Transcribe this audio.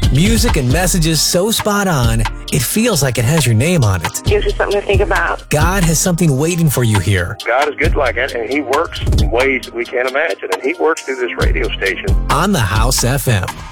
Music and messages so spot on, it feels like it has your name on it. Gives you something to think about. God has something waiting for you here. God is good like that, and He works in ways that we can't imagine, and He works through this radio station. On the House FM.